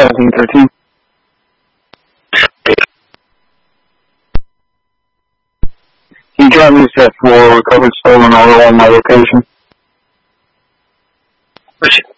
1713. Can you try me set for recovered stolen auto on my location?